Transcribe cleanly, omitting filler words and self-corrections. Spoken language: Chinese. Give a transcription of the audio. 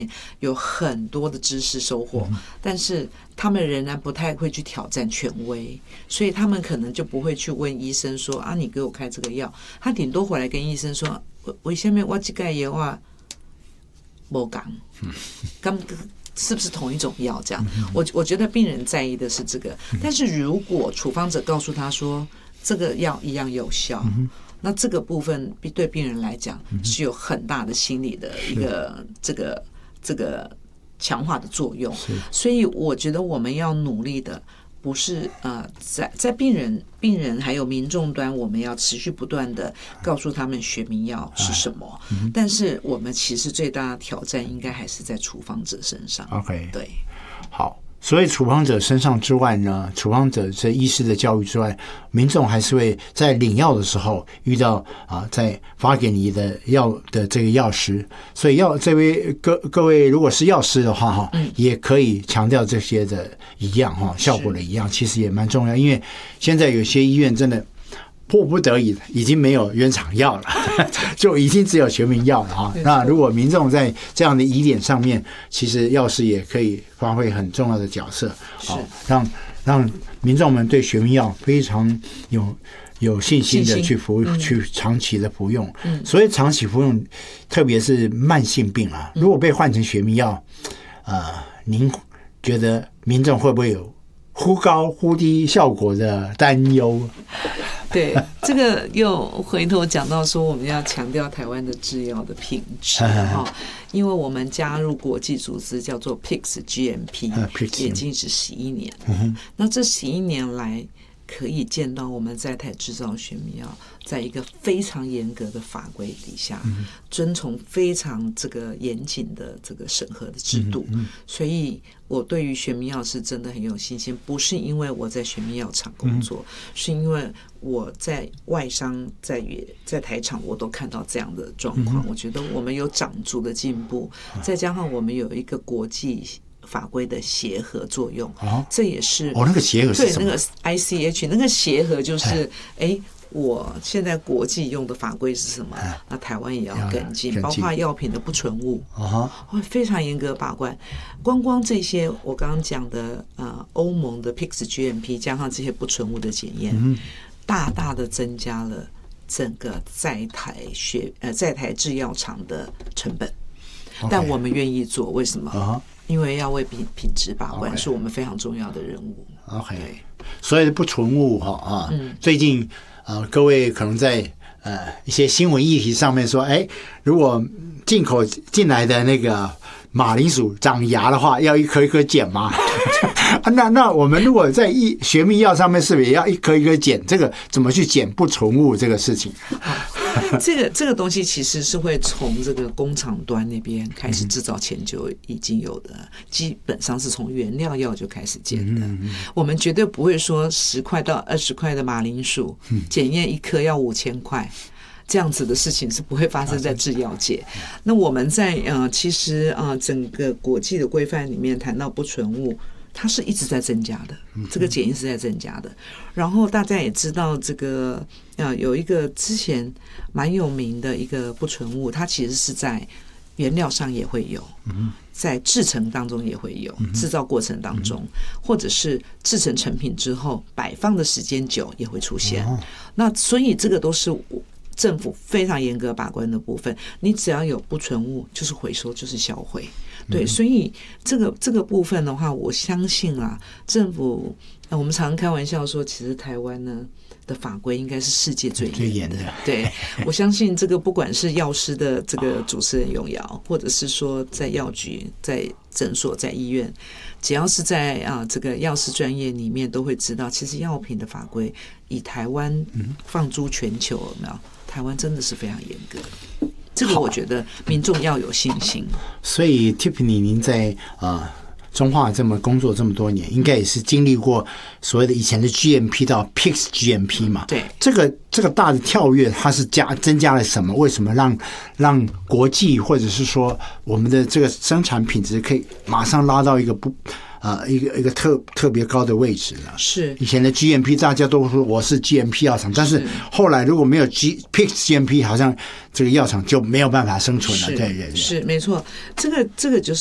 有很多的知识收获，但是他们仍然不太会去挑战权威，所以他们可能就不会去问医生说啊，你给我开这个药，他顶多回来跟医生说，为什么我这个药啊没讲，是不是同一种药？这样，我觉得病人在意的是这个，但是如果处方者告诉他说这个药一样有效，那这个部分对病人来讲是有很大的心理的一个这个强化的作用，所以我觉得我们要努力的不是在病人还有民众端，我们要持续不断的告诉他们学名药是什么，但是我们其实最大的挑战应该还是在处方者身上。 OK， 对， 好。所以处方者身上之外呢，处方者在医师的教育之外，民众还是会在领药的时候遇到在发给你的药的这个药师，所以这位各位如果是药师的话也可以强调这些的一样效果的一样，其实也蛮重要，因为现在有些医院真的迫不得已已经没有原厂药了，就已经只有全民药了那如果民众在这样的疑点上面，其实药师也可以发挥很重要的角色，让民众们对全民药非常有信心的去去长期的服用。所以长期服用，特别是慢性病如果被换成全民药，您觉得民众会不会有忽高忽低效果的担忧？ 对，这个又回头讲到说，我们要强调台湾的制药的品质因为我们加入国际组织叫做 PICS GMP， 已经是11年了。那这11年来，可以见到我们在台制造学名药，在一个非常严格的法规底下，遵从非常这个严谨的这个审核的制度，所以我对于学名药是真的很有信心，不是因为我在学名药厂工作，是因为我在外商在台厂我都看到这样的状况，我觉得我们有长足的进步，再加上我们有一个国际法规的协和作用，这也是那个协和是什么？ 对，那个 ICH 那个协和就是我现在国际用的法规是什么？那台湾也要跟进，包括药品的不纯物，会非常严格把关。光这些我刚刚讲的欧盟的 PICS GMP 加上这些不纯物的检验，大大的增加了整个在台制药厂的成本。但我们愿意做，为什么？因为要为品质把关，是我们非常重要的任务。 OK， 所以不纯物最近各位可能在一些新闻议题上面说，如果进口进来的那个马铃薯长芽的话，要一颗一颗剪吗？那我们如果在学名药上面，是不是也要一颗一颗剪？这个怎么去剪不纯物这个事情？ 这个东西其实是会从这个工厂端那边开始制造前就已经有的，基本上是从原料药就开始检的。我们绝对不会说10块到20块的马铃薯检验一颗要5000块。这样子的事情是不会发生在制药界。那我们在其实整个国际的规范里面谈到不纯物，它是一直在增加的，这个检验是在增加的。然后大家也知道，这个有一个之前蛮有名的一个不纯物，它其实是在原料上也会有，在制成当中也会有，制造过程当中，或者是制成成品之后摆放的时间久也会出现。那所以这个都是政府非常严格把关的部分，你只要有不纯物，就是回收，就是销毁。对，所以这个部分的话，我相信政府我们常常开玩笑说，其实台湾呢的法规应该是世界最严的。对，我相信这个不管是药师的这个主持人永尧，或者是说在药局、在诊所、在医院，只要是在这个药师专业里面，都会知道，其实药品的法规以台湾放诸全球，有没有？台湾真的是非常严格的，这个我觉得民众要有信心。 所以 Tiffany 您在中化这么工作这么多年，应该也是经历过所谓的以前的 GMP 到 PICS GMP 嘛？ 对， 这个大的跳跃，它是增加了什么？为什么让国际或者是说我们的这个生产品质可以马上拉到一个一个特别高的位置了。 是以前的 GMP 大家都说我是 GMP 药厂，但是后来如果没有 PICS GMP， 好像这个药厂就没有办法生存了。对对对， 是没错，这个就是